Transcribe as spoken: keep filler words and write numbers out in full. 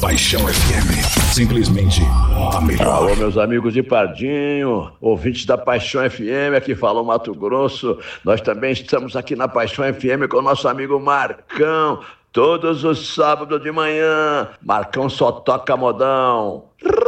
Paixão F M, simplesmente a melhor. Alô, meus amigos de Pardinho, ouvintes da Paixão F M, aqui fala o Mato Grosso. Nós também estamos aqui na Paixão F M com o nosso amigo Marcão, todos os sábados de manhã. Marcão só toca modão.